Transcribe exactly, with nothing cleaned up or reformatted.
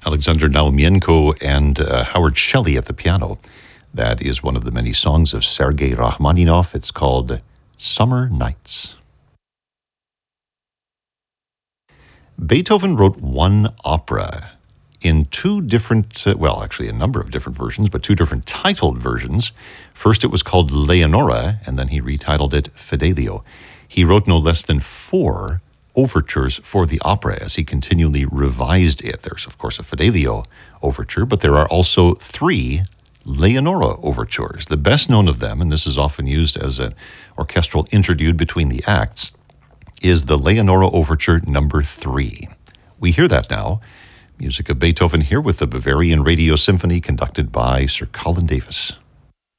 Alexander Naumienko and uh, Howard Shelley at the piano. That is one of the many songs of Sergei Rachmaninoff. It's called Summer Nights. Beethoven wrote one opera in two different, uh, well, actually a number of different versions, but two different titled versions. First it was called Leonora, and then he retitled it Fidelio. He wrote no less than four overtures for the opera as he continually revised it. There's, of course, a Fidelio overture, but there are also three Leonora overtures. The best known of them, and this is often used as an orchestral interlude between the acts, is the Leonora Overture number three. We hear that now. Music of Beethoven here with the Bavarian Radio Symphony conducted by Sir Colin Davis.